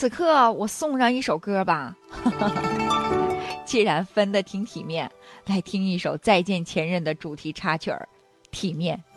此刻我送上一首歌吧。既然分得挺体面，来听一首《再见前任》的主题插曲儿《体面》。